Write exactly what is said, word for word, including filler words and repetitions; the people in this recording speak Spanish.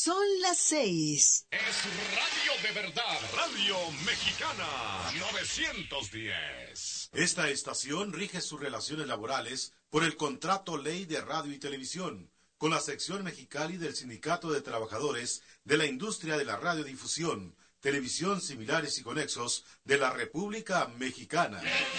Son las seis. Es radio de verdad, Radio Mexicana, novecientos diez. Esta estación rige sus relaciones laborales por el Contrato Ley de Radio y Televisión, con la sección Mexicali del Sindicato de Trabajadores de la Industria de la Radiodifusión, Televisión Similares y Conexos de la República Mexicana.